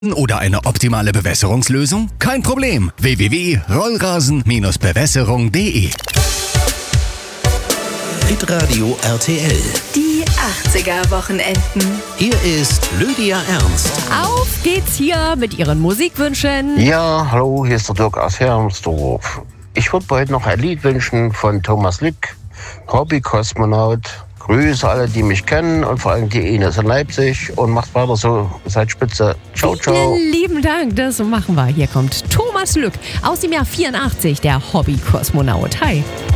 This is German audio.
Oder eine optimale Bewässerungslösung? Kein Problem. www.rollrasen-bewässerung.de. Hitradio RTL. Die 80er-Wochenenden. Hier ist Lydia Ernst. Auf geht's hier mit Ihren Musikwünschen. Ja, hallo, hier ist der Dirk aus Hermsdorf. Ich würde heute noch ein Lied wünschen von Thomas Lück, Hobby-Kosmonaut. Grüße alle, die mich kennen und vor allem die Ines in Leipzig und macht weiter so, seid spitze. Ciao, ciao. Vielen lieben Dank, das machen wir. Hier kommt Thomas Lück aus dem Jahr 84, der Hobby-Kosmonaut. Hi.